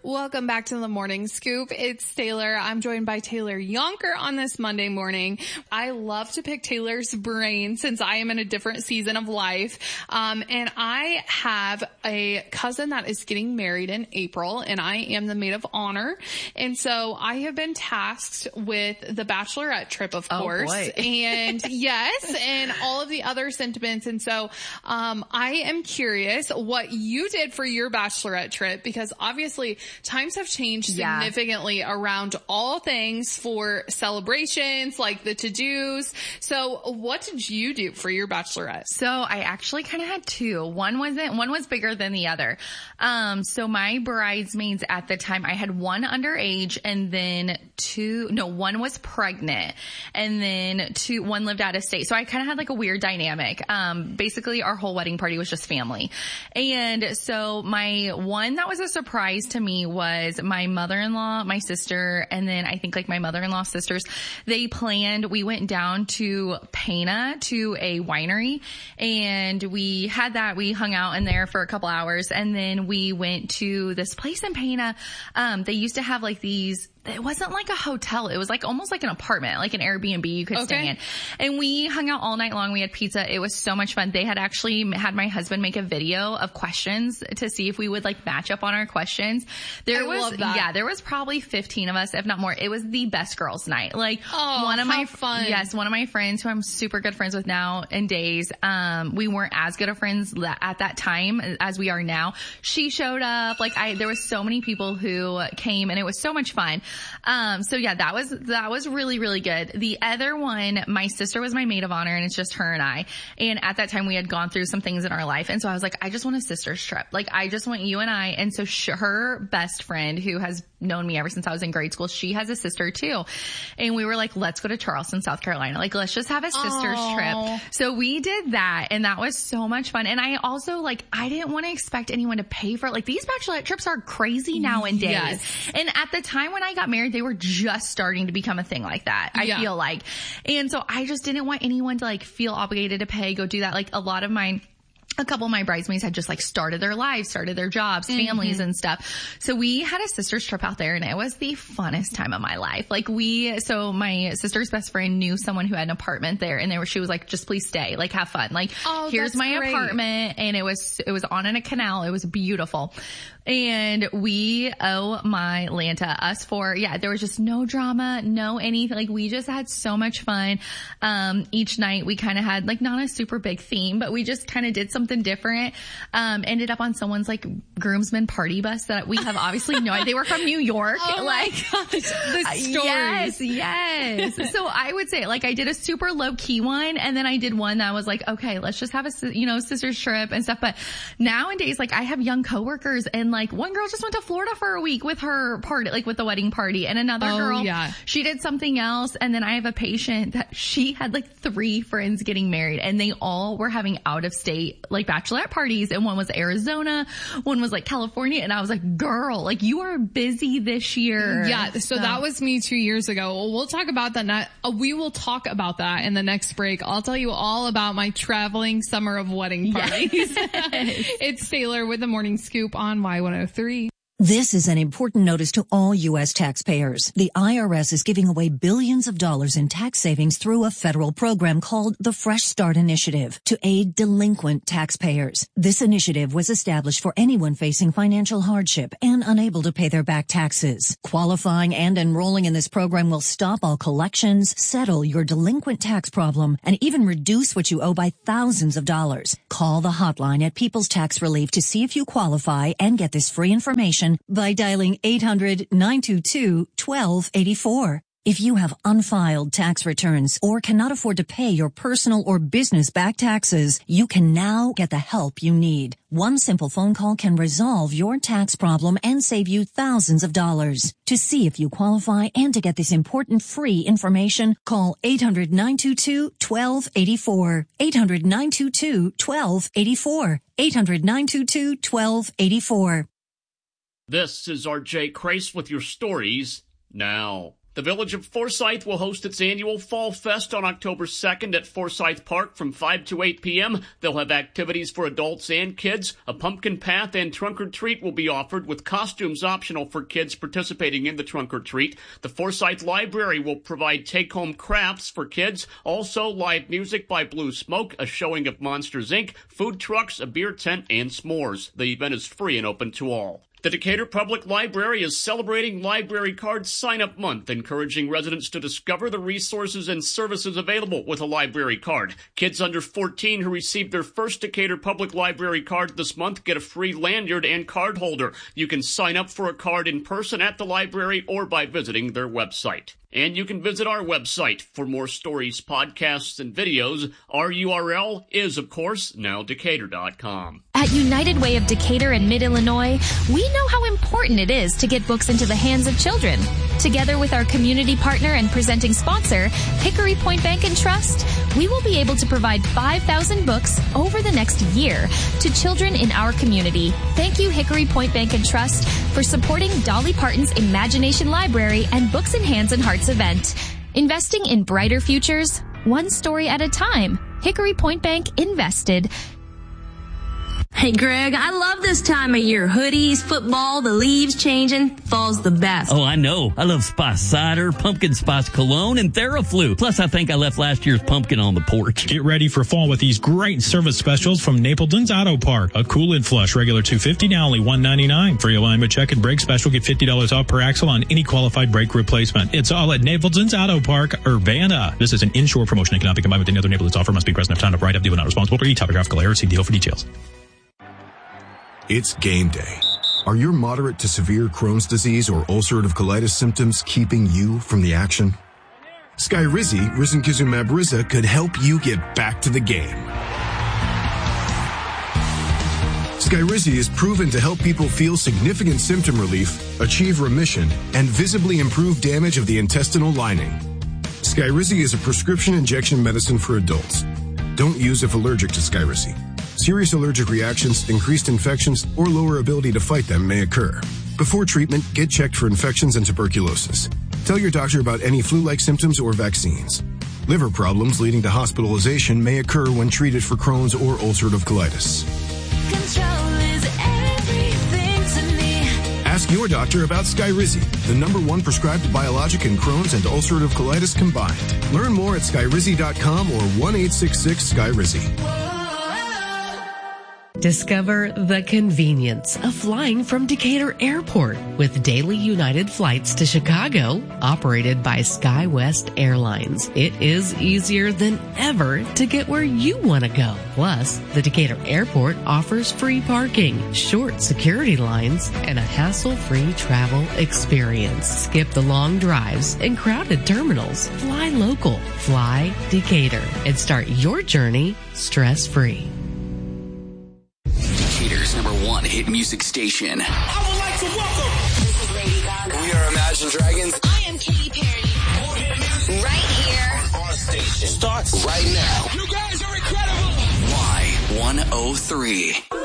Welcome back to the Morning Scoop. It's Taylor. I'm joined by Taylor Yonker on this Monday morning. I love to pick Taylor's brain since I am in a different season of life. And I have a cousin that is getting married in April, and I am the maid of honor. And so I have been tasked with the bachelorette trip, of course. Boy. And yes, and all of the other sentiments. And so I am curious what you did for your bachelorette trip, because obviously times have changed significantly around all things for celebrations, like the to-dos. So what did you do for your bachelorette? So I actually kind of had two. One was bigger than the other. So my bridesmaids at the time, I had one underage and then one was pregnant and then one lived out of state. So I kind of had like a weird dynamic. Basically our whole wedding party was just family. And so my one that was a surprise to me was my mother-in-law, my sister, and then I think like my mother-in-law's sisters. We went down to Pana to a winery, and we hung out in there for a couple hours, and then we went to this place in Pana. They used to have like these, it wasn't like a hotel. It was like almost like an apartment, like an Airbnb you could stay in. And we hung out all night long. We had pizza. It was so much fun. They had actually had my husband make a video of questions to see if we would like match up on our questions. There was probably 15 of us, if not more. It was the best girls' night. Like one of my friends who I'm super good friends with now in days. We weren't as good of friends at that time as we are now. She showed up. There was so many people who came, and it was so much fun. That was really, really good. The other one, my sister was my maid of honor, and it's just her and I. And at that time we had gone through some things in our life. And so I was like, I just want a sister's trip. Like, I just want you and I. And so her best friend, who has known me ever since I was in grade school, she has a sister too. And we were like, let's go to Charleston, South Carolina. Like, let's just have a sister's trip. So we did that, and that was so much fun. And I also I didn't want to expect anyone to pay for it. Like, these bachelorette trips are crazy nowadays. Yes. And at the time when I got married, they were just starting to become a thing like that, I feel like. And so I just didn't want anyone to feel obligated to pay, go do that. Like, a couple of my bridesmaids had just started their lives, started their jobs, families and stuff. So we had a sister's trip out there, and it was the funnest time of my life. So my sister's best friend knew someone who had an apartment there, and she was like, just please stay, have fun. Here's my apartment. And it was on in a canal. It was beautiful. And my Lanta, us four, there was just no drama, no anything. We just had so much fun. Each night we kind of had not a super big theme, but we just kind of did something different. Ended up on someone's groomsmen party bus that we have obviously no idea. They were from New York. Oh my gosh, the stories. Yes. So I would say I did a super low key one, and then I did one that was okay, let's just have a, sister's trip and stuff. But nowadays, I have young coworkers, and one girl just went to Florida for a week with her party, with the wedding party, and another girl, she did something else. And then I have a patient that she had 3 friends getting married, and they all were having out of state bachelorette parties, and one was Arizona, one was California, and I was like, girl, you are busy this year. Yeah, so that was me 2 years ago. Well, we'll talk about that. We will talk about that in the next break. I'll tell you all about my traveling summer of wedding parties. Yes. It's Taylor with the Morning Scoop on Y103. This is an important notice to all U.S. taxpayers. The IRS is giving away billions of dollars in tax savings through a federal program called the Fresh Start Initiative to aid delinquent taxpayers. This initiative was established for anyone facing financial hardship and unable to pay their back taxes. Qualifying and enrolling in this program will stop all collections, settle your delinquent tax problem, and even reduce what you owe by thousands of dollars. Call the hotline at People's Tax Relief to see if you qualify and get this free information by dialing 800-922-1284. If you have unfiled tax returns or cannot afford to pay your personal or business back taxes, you can now get the help you need. One simple phone call can resolve your tax problem and save you thousands of dollars. To see if you qualify and to get this important free information, call 800-922-1284. 800-922-1284. 800-922-1284. This is RJ Crace with your stories now. The Village of Forsyth will host its annual Fall Fest on October 2nd at Forsyth Park from 5 to 8 p.m. They'll have activities for adults and kids. A pumpkin path and trunk or treat will be offered with costumes optional for kids participating in the trunk or treat. The Forsyth Library will provide take-home crafts for kids. Also, live music by Blue Smoke, a showing of Monsters, Inc., food trucks, a beer tent, and s'mores. The event is free and open to all. The Decatur Public Library is celebrating Library Card Sign-Up Month, encouraging residents to discover the resources and services available with a library card. Kids under 14 who receive their first Decatur Public Library card this month get a free lanyard and card holder. You can sign up for a card in person at the library or by visiting their website. And you can visit our website for more stories, podcasts, and videos. Our URL is, of course, nowdecatur.com. At United Way of Decatur and Mid-Illinois, we know how important it is to get books into the hands of children. Together with our community partner and presenting sponsor, Hickory Point Bank and Trust, we will be able to provide 5,000 books over the next year to children in our community. Thank you, Hickory Point Bank and Trust, for supporting Dolly Parton's Imagination Library and Books in Hands and Hearts event. Investing in brighter futures, one story at a time. Hickory Point Bank invested. Hey, Greg, I love this time of year. Hoodies, football, the leaves changing. Fall's the best. Oh, I know. I love Spice Cider, Pumpkin Spice Cologne, and TheraFlu. Plus, I think I left last year's pumpkin on the porch. Get ready for fall with these great service specials from Napleton's Auto Park. A cool and flush, regular $250, now only $199. Free alignment check and brake special. Get $50 off per axle on any qualified brake replacement. It's all at Napleton's Auto Park, Urbana. This is an inshore promotion that cannot be combined with any other Napleton's offer. Must be present at time of ride-up. Dealer not responsible for any topographical error. See deal for details. It's game day. Are your moderate to severe Crohn's disease or ulcerative colitis symptoms keeping you from the action? Skyrizi, risankizumab Riza, could help you get back to the game. Skyrizi is proven to help people feel significant symptom relief, achieve remission, and visibly improve damage of the intestinal lining. Skyrizi is a prescription injection medicine for adults. Don't use if allergic to Skyrizi. Serious allergic reactions, increased infections, or lower ability to fight them may occur. Before treatment, get checked for infections and tuberculosis. Tell your doctor about any flu-like symptoms or vaccines. Liver problems leading to hospitalization may occur when treated for Crohn's or ulcerative colitis. Control is everything to me. Ask your doctor about Skyrizi, the #1 prescribed biologic in Crohn's and ulcerative colitis combined. Learn more at skyrizi.com or 1-866-SKYRIZI. Discover the convenience of flying from Decatur Airport with daily United flights to Chicago, operated by SkyWest Airlines. It is easier than ever to get where you want to go. Plus, the Decatur Airport offers free parking, short security lines, and a hassle-free travel experience. Skip the long drives and crowded terminals. Fly local, fly Decatur, and start your journey stress-free. Decatur's #1 hit music station. I would like to welcome. This is Lady Gaga. We are Imagine Dragons. I am Katy Perry. Right here. Our station starts right now. You guys are incredible. Y103.